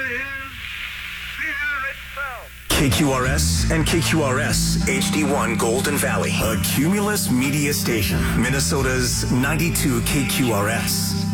KQRS and KQRS HD1 Golden Valley, a Cumulus media station, Minnesota's 92 KQRS.